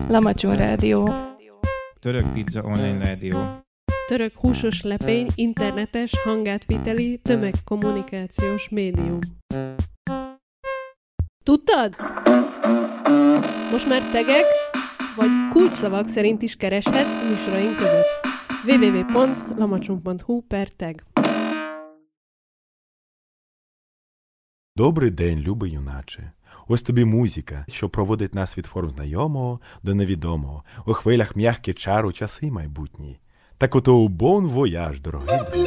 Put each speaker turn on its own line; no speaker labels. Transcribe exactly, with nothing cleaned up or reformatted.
Lamacson Rádió.
Török Pizza Online Rádió.
Török húsos lepény internetes hangátviteli tömegkommunikációs médium. Tudtad? Most már tegek vagy kulcsszavak szerint is kereshetsz műsoraink között. double-u double-u double-u pont lamacson pont hu per tag.
Добрий день, любий юначе. Ось тобі музика, що проводить нас від форм знайомого до невідомого, у хвилях м'які чару часи майбутні. Так ото у бон вояж, дорогий друг.